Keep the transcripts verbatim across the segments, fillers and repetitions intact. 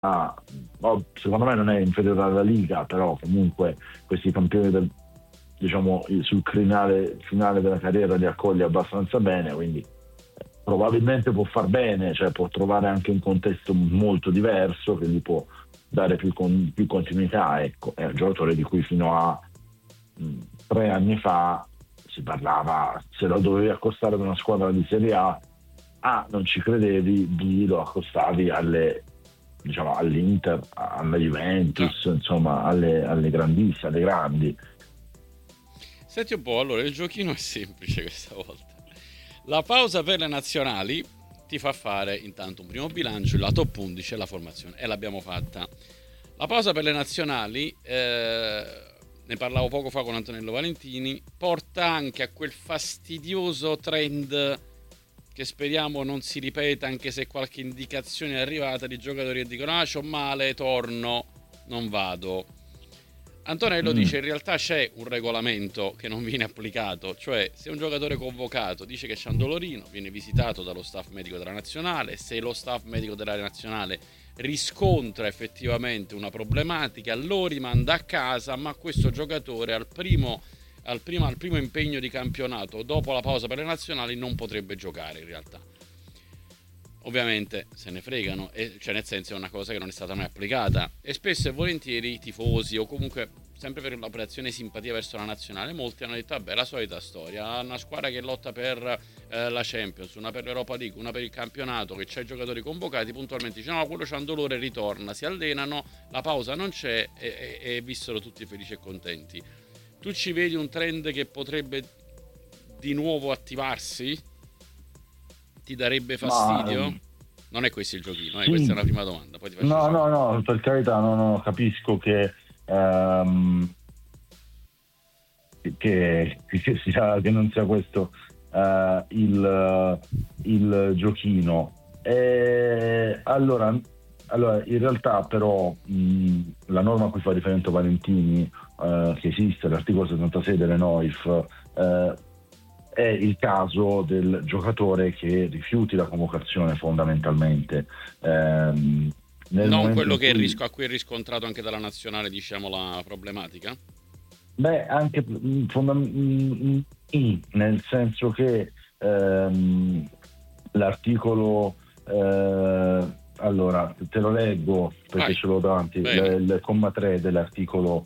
oh, secondo me non è inferiore alla Liga, però comunque questi campioni del, diciamo, sul crinale finale della carriera li accoglie abbastanza bene, quindi probabilmente può far bene, cioè può trovare anche un contesto molto diverso che gli può dare più, con, più continuità. Ecco, è un giocatore di cui fino a mh, tre anni fa si parlava, se lo dovevi accostare ad una squadra di Serie A, A non ci credevi, B lo accostavi alle, diciamo, all'Inter, alla Juventus, Ah. insomma alle, alle grandissime, alle grandi. Senti un po', allora il giochino è semplice questa volta. La pausa per le nazionali ti fa fare intanto un primo bilancio, il lato undici e la formazione, e l'abbiamo fatta. La pausa per le nazionali, eh, ne parlavo poco fa con Antonello Valentini, porta anche a quel fastidioso trend che speriamo non si ripeta, anche se qualche indicazione è arrivata di giocatori che dicono ah c'ho male, torno, non vado. Antonello Mm. dice in realtà c'è un regolamento che non viene applicato, cioè se un giocatore convocato dice che c'è un dolorino, viene visitato dallo staff medico della nazionale, se lo staff medico della nazionale riscontra effettivamente una problematica lo rimanda a casa, ma questo giocatore al primo, al primo, al primo impegno di campionato dopo la pausa per le nazionali non potrebbe giocare in realtà. Ovviamente se ne fregano, e, cioè nel senso è una cosa che non è stata mai applicata, e spesso e volentieri i tifosi o comunque sempre per l'operazione simpatia verso la nazionale molti hanno detto vabbè la solita storia, una squadra che lotta per eh, la Champions, una per l'Europa League, una per il campionato, che c'ha i giocatori convocati, puntualmente dice no quello c'ha un dolore, ritorna, si allenano, la pausa non c'è e, e, e vissero tutti felici e contenti. Tu ci vedi un trend che potrebbe di nuovo attivarsi? Ti darebbe Ma fastidio? Non è questo il giochino, eh? Questa è sì, una prima domanda, poi ti faccio la no, no, seconda. no, per carità, no, no, capisco che, ehm, che, che sia, che non sia questo eh, il, il giochino. E allora, allora, in realtà però mh, la norma a cui fa riferimento Valentini, eh, che esiste, l'articolo settantasei delle N O I F, eh, è il caso del giocatore che rifiuti la convocazione fondamentalmente. Ehm, nel Non momento quello in che è il cui, rischio a cui è riscontrato anche dalla nazionale, diciamo, la problematica? beh, anche mh, fondam- mh, mh, nel senso che ehm, l'articolo, eh, allora te lo leggo perché Vai, ce l'ho davanti, il, bene. il comma tre dell'articolo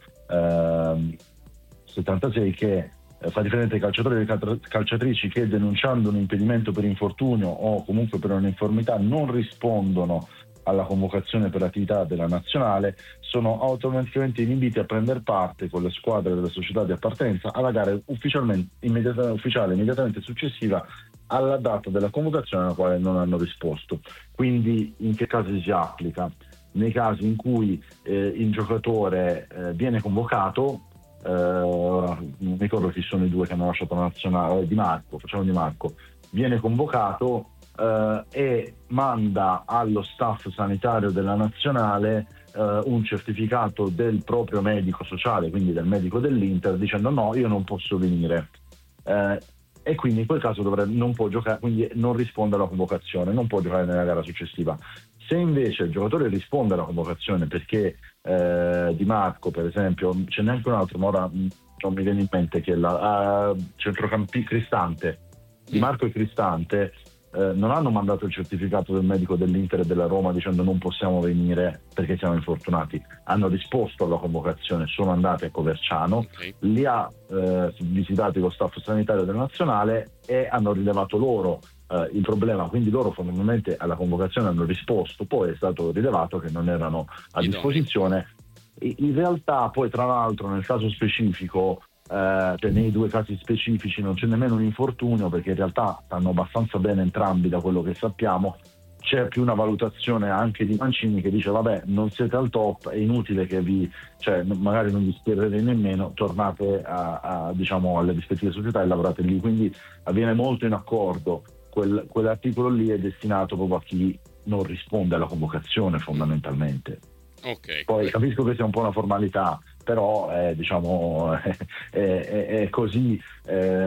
ehm, settantasei che eh, fa riferimento ai calciatori e alle cal- calciatrici che denunciando un impedimento per infortunio o comunque per un'informità non rispondono alla convocazione per l'attività della nazionale sono automaticamente inibiti a prendere parte con le squadre delle società di appartenenza alla gara ufficialmente, immediata, ufficiale immediatamente successiva alla data della convocazione alla quale non hanno risposto. Quindi in che casi si applica? Nei casi in cui eh, il giocatore eh, viene convocato, eh, ora non ricordo chi sono i due che hanno lasciato la nazionale, eh, Di Marco, facciamo Di Marco, viene convocato eh, e manda allo staff sanitario della nazionale eh, un certificato del proprio medico sociale, quindi del medico dell'Inter, dicendo no, io non posso venire. Eh, e quindi in quel caso dovrebbe, non può giocare, quindi non risponde alla convocazione, non può giocare nella gara successiva. Se invece il giocatore risponde alla convocazione perché eh, Di Marco, per esempio, c'è neanche un altro, ma ora mh, non mi viene in mente che la uh, centrocampi Cristante, Di Mm, Marco e Cristante eh, non hanno mandato il certificato del medico dell'Inter e della Roma dicendo non possiamo venire perché siamo infortunati, hanno risposto alla convocazione, sono andati a Coverciano, ok. li ha eh, visitati lo staff sanitario della nazionale e hanno rilevato loro eh, il problema, quindi loro fondamentalmente alla convocazione hanno risposto, poi è stato rilevato che non erano a Idonei. disposizione. In realtà poi tra l'altro nel caso specifico, eh, cioè nei due casi specifici non c'è nemmeno un infortunio perché in realtà stanno abbastanza bene entrambi da quello che sappiamo, c'è più una valutazione anche di Mancini che dice vabbè non siete al top, è inutile che vi, cioè magari non vi schiererete nemmeno, tornate a, a, diciamo alle rispettive società e lavorate lì, quindi avviene molto in accordo. Quel, quell'articolo lì è destinato proprio a chi non risponde alla convocazione Mm, fondamentalmente. ok, Poi perfetto. capisco che sia un po' una formalità, però eh, diciamo è, è- è così. eh,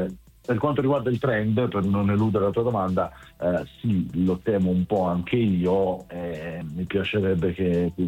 Per quanto riguarda il trend, per non eludere la tua domanda, eh, sì, lo temo un po' anche io, eh, mi piacerebbe che